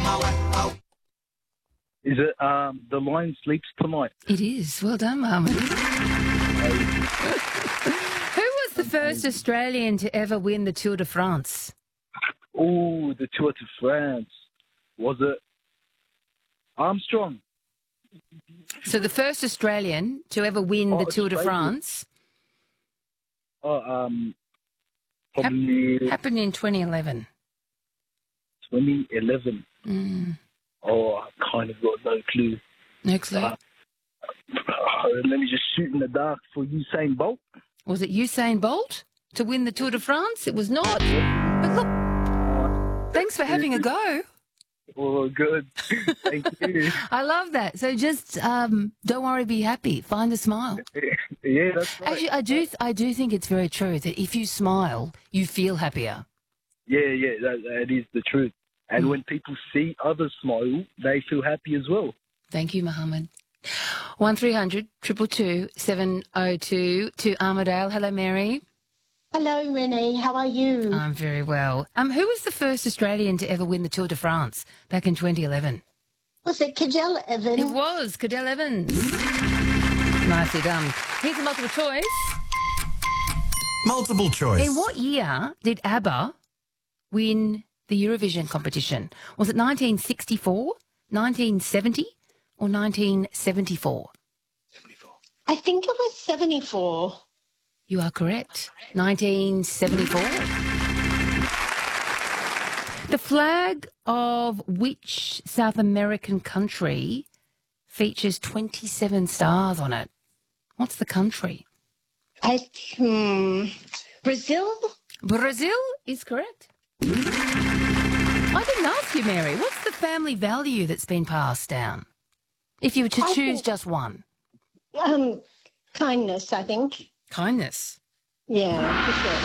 Is it The Lion Sleeps Tonight? It is. Well done, Mohammed. Who was the first Australian to ever win the Tour de France? Oh, the Tour de France. Was it Armstrong? So the first Australian to ever win the Tour de Australian. France Probably happened in 2011. 2011. Oh, I kind of got no clue. No clue. Let me just shoot in the dark for Usain Bolt. Was it Usain Bolt to win the Tour de France? It was not. But look, thanks for having a go. Oh, good. Thank you. I love that. So just don't worry, be happy. Find a smile. Yeah, that's right. Actually, I do think it's very true that if you smile, you feel happier. Yeah, that is the truth. And when people see others smile, they feel happy as well. Thank you, Mohammed. 1300 222 702 to Armidale. Hello, Mary. Hello, Renee. How are you? I'm very well. Who was the first Australian to ever win the Tour de France back in 2011? Was it Cadell Evans? It was Cadell Evans. Nicely done. Here's a multiple choice. Multiple choice. In what year did ABBA win the Eurovision competition? Was it 1964, 1970 or 1974? I think it was 74. You are correct. 1974. The flag of which South American country features 27 stars on it? What's the country? Brazil? Brazil is correct. I didn't ask you, Mary. What's the family value that's been passed down? If you were to choose just one. Kindness, I think. Kindness. Yeah, for sure.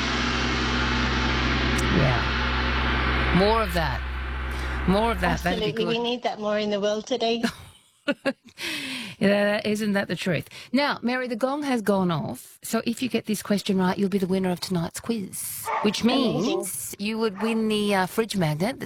Yeah. More of that. More of that. That'd be Absolutely. good. We need that more in the world today. Yeah, isn't that the truth? Now, Mary, the gong has gone off. So if you get this question right, you'll be the winner of tonight's quiz, which means you would win the fridge magnet